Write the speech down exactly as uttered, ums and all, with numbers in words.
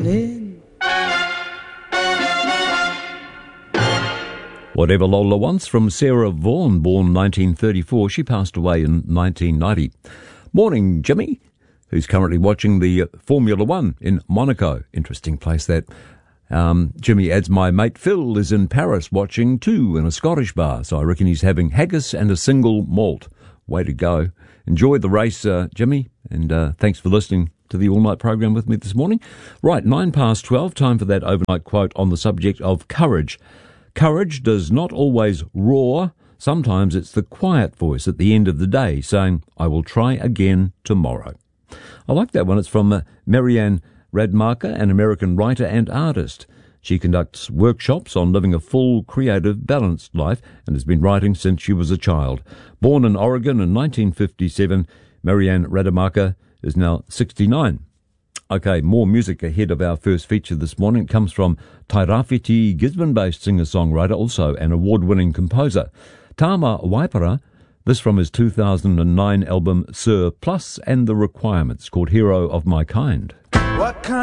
in. Whatever Lola Wants from Sarah Vaughan, born nineteen thirty-four. She passed away in nineteen ninety. Morning, Jimmy, who's currently watching the Formula One in Monaco. Interesting place, that. Um, Jimmy adds, my mate Phil is in Paris watching too in a Scottish bar, so I reckon he's having haggis and a single malt. Way to go. Enjoy the race, uh, Jimmy, and uh, thanks for listening to the all-night program with me this morning. Right, nine past twelve, time for that overnight quote on the subject of courage. Courage does not always roar. Sometimes it's the quiet voice at the end of the day saying, I will try again tomorrow. I like that one. It's from uh, Marianne Rademacher, an American writer and artist. She conducts workshops on living a full, creative, balanced life and has been writing since she was a child. Born in Oregon in nineteen fifty-seven, Marianne Rademacher is now sixty-nine. Okay, more music ahead of our first feature this morning. It comes from Tairāwhiti, Gisborne-based singer-songwriter, also an award-winning composer. Tama Waipara, this from his two thousand nine album Sir Plus and the Requirements, called Hero of My Kind. What kind